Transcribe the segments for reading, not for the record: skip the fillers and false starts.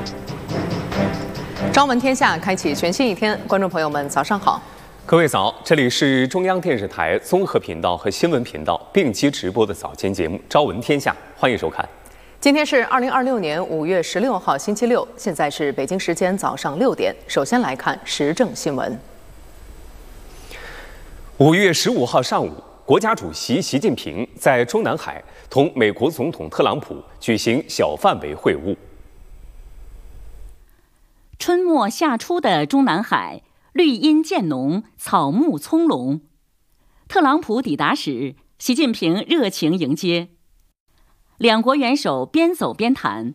朝闻天下，开启全新一天。观众朋友们，早上好。 各位早，这里是中央电视台综合频道和新闻频道并机直播的早间节目《朝闻天下》，欢迎收看。 今天是2026年5月16号，星期六，现在是北京时间早上6点。首先来看时政新闻。 5月15号上午，国家主席习近平在中南海同美国总统特朗普举行小范围会晤。 春末夏初的中南海，绿荫渐浓，草木葱茏。特朗普抵达时，习近平热情迎接，两国元首边走边谈，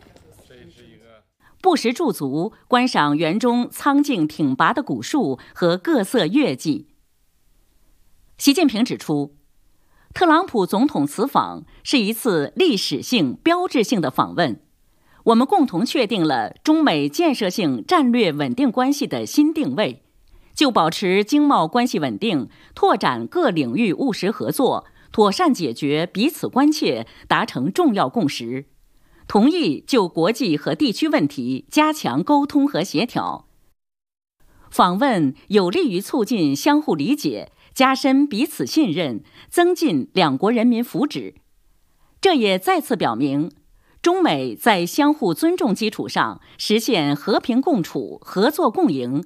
不时驻足观赏园中苍劲挺拔的古树和各色月季。习近平指出，特朗普总统此访是一次历史性、标志性的访问。我们共同确定了中美建设性战略稳定关系的新定位，就保持经贸关系稳定、拓展各领域务实合作、妥善解决彼此关切达成重要共识，同意就国际和地区问题加强沟通和协调。访问有利于促进相互理解，加深彼此信任，增进两国人民福祉。这也再次表明，中美在相互尊重基础上实现和平共处、合作共赢，